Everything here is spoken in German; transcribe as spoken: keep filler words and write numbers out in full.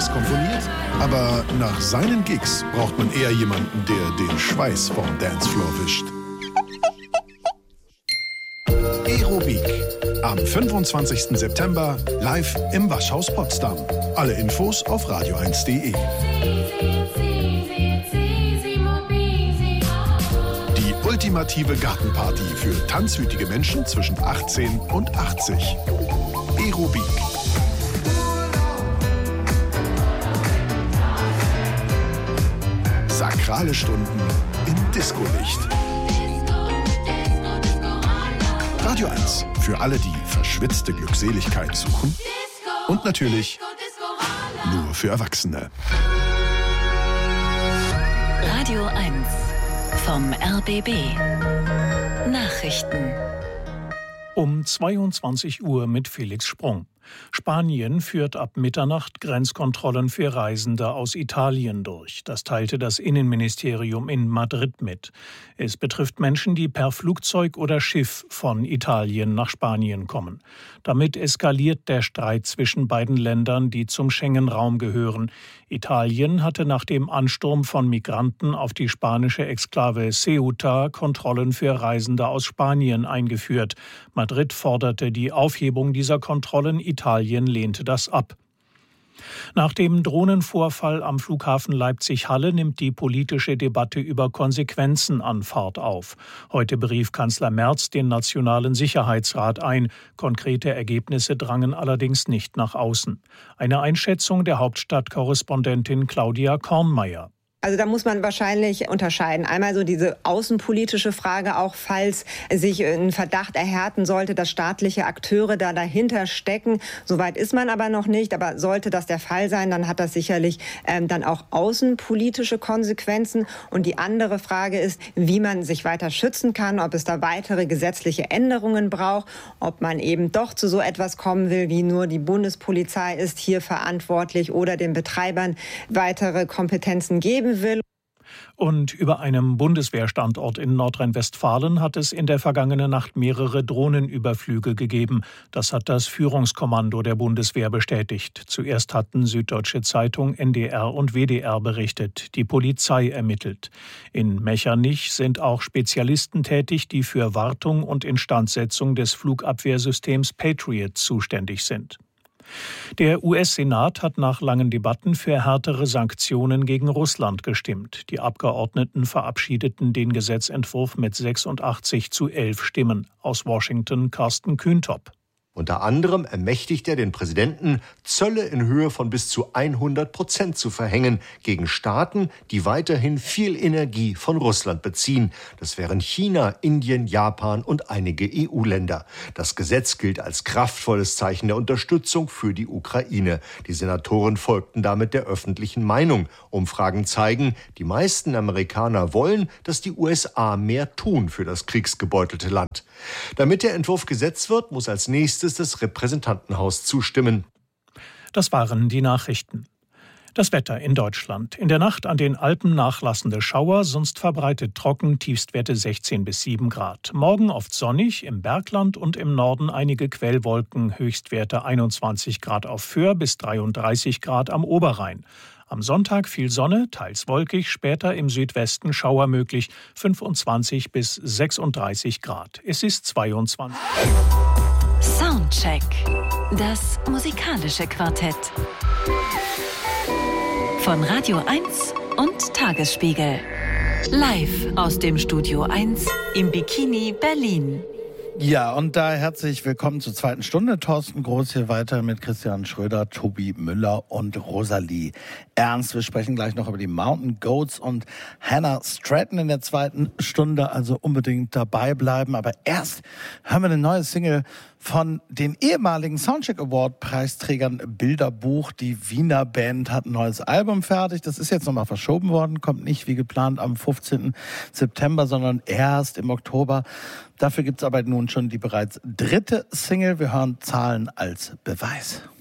Songs komponiert, aber nach seinen Gigs braucht man eher jemanden, der den Schweiß vom Dancefloor wischt. Aerobik. Am fünfundzwanzigsten September live im Waschhaus Potsdam. Alle Infos auf radio eins punkt de. Die ultimative Gartenparty für tanzwütige Menschen zwischen achtzehn und achtzig. Aerobik. Sakrale Stunden im Discolicht. Radio eins für alle, die verschwitzte Glückseligkeit suchen. Und natürlich nur für Erwachsene. Radio eins vom R B B. Nachrichten. Um zweiundzwanzig Uhr mit Felix Sprung. Spanien führt ab Mitternacht Grenzkontrollen für Reisende aus Italien durch. Das teilte das Innenministerium in Madrid mit. Es betrifft Menschen, die per Flugzeug oder Schiff von Italien nach Spanien kommen. Damit eskaliert der Streit zwischen beiden Ländern, die zum Schengen-Raum gehören. Italien hatte nach dem Ansturm von Migranten auf die spanische Exklave Ceuta Kontrollen für Reisende aus Spanien eingeführt. Madrid forderte die Aufhebung dieser Kontrollen. Italien lehnte das ab. Nach dem Drohnenvorfall am Flughafen Leipzig-Halle nimmt die politische Debatte über Konsequenzen an Fahrt auf. Heute berief Kanzler Merz den Nationalen Sicherheitsrat ein. Konkrete Ergebnisse drangen allerdings nicht nach außen. Eine Einschätzung der Hauptstadtkorrespondentin Claudia Kornmeier. Also da muss man wahrscheinlich unterscheiden. Einmal so diese außenpolitische Frage, auch falls sich ein Verdacht erhärten sollte, dass staatliche Akteure da dahinter stecken. Soweit ist man aber noch nicht. Aber sollte das der Fall sein, dann hat das sicherlich ähm, dann auch außenpolitische Konsequenzen. Und die andere Frage ist, wie man sich weiter schützen kann, ob es da weitere gesetzliche Änderungen braucht, ob man eben doch zu so etwas kommen will, wie nur die Bundespolizei ist hier verantwortlich oder den Betreibern weitere Kompetenzen geben will. Und über einem Bundeswehrstandort in Nordrhein-Westfalen hat es in der vergangenen Nacht mehrere Drohnenüberflüge gegeben. Das hat das Führungskommando der Bundeswehr bestätigt. Zuerst hatten Süddeutsche Zeitung, N D R und W D R berichtet. Die Polizei ermittelt. In Mechernich sind auch Spezialisten tätig, die für Wartung und Instandsetzung des Flugabwehrsystems Patriot zuständig sind. Der U S-Senat hat nach langen Debatten für härtere Sanktionen gegen Russland gestimmt. Die Abgeordneten verabschiedeten den Gesetzentwurf mit sechsundachtzig zu elf Stimmen. Aus Washington Carsten Kühntop. Unter anderem ermächtigt er den Präsidenten, Zölle in Höhe von bis zu hundert Prozent zu verhängen gegen Staaten, die weiterhin viel Energie von Russland beziehen. Das wären China, Indien, Japan und einige E U-Länder. Das Gesetz gilt als kraftvolles Zeichen der Unterstützung für die Ukraine. Die Senatoren folgten damit der öffentlichen Meinung. Umfragen zeigen, die meisten Amerikaner wollen, dass die U S A mehr tun für das kriegsgebeutelte Land. Damit der Entwurf Gesetz wird, muss als nächstes das Repräsentantenhaus zustimmen. Das waren die Nachrichten. Das Wetter in Deutschland. In der Nacht an den Alpen nachlassende Schauer, sonst verbreitet trocken, Tiefstwerte sechzehn bis sieben Grad. Morgen oft sonnig, im Bergland und im Norden einige Quellwolken, Höchstwerte einundzwanzig Grad auf Föhr bis dreiunddreißig Grad am Oberrhein. Am Sonntag viel Sonne, teils wolkig, später im Südwesten Schauer möglich, fünfundzwanzig bis sechsunddreißig Grad. Es ist zweiundzwanzig. Soundcheck. Das musikalische Quartett. Von Radio eins und Tagesspiegel. Live aus dem Studio eins im Bikini Berlin. Ja, und da herzlich willkommen zur zweiten Stunde. Thorsten Groß hier weiter mit Christian Schröder, Tobi Müller und Rosalie Ernst. Wir sprechen gleich noch über die Mountain Goats und Hannah Stratton in der zweiten Stunde, also unbedingt dabei bleiben. Aber erst hören wir eine neue Single von den ehemaligen Soundcheck Award Preisträgern Bilderbuch. Die Wiener Band hat ein neues Album fertig. Das ist jetzt nochmal verschoben worden, kommt nicht wie geplant am fünfzehnten September, sondern erst im Oktober. Dafür gibt's aber nun schon die bereits dritte Single. Wir hören Zahlen als Beweis.